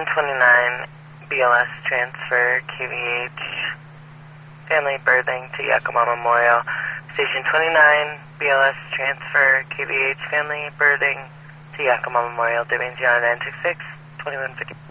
29 BLS transfer KVH family birthing to Yakima Memorial. Station 29 BLS transfer KVH family birthing to Yakima Memorial. Dimension 966 2150.